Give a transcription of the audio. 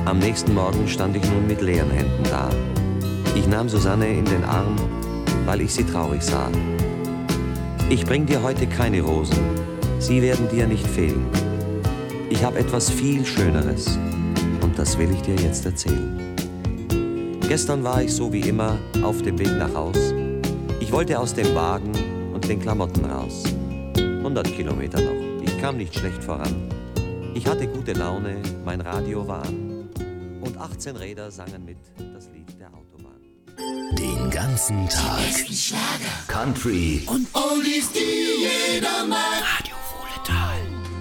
Am nächsten Morgen stand ich nun mit leeren Händen da. Ich nahm Susanne in den Arm, weil ich sie traurig sah. Ich bring dir heute keine Rosen, sie werden dir nicht fehlen. Ich habe etwas viel Schöneres und das will ich dir jetzt erzählen. Gestern war ich so wie immer auf dem Weg nach Haus. Ich wollte aus dem Wagen und den Klamotten raus. 100 Kilometer noch, ich kam nicht schlecht voran. Ich hatte gute Laune, mein Radio war an und 18 Räder sangen mit das Lied der Autobahn. Den ganzen Tag Country und Oldies, die jeder mag. Radio Wohletal.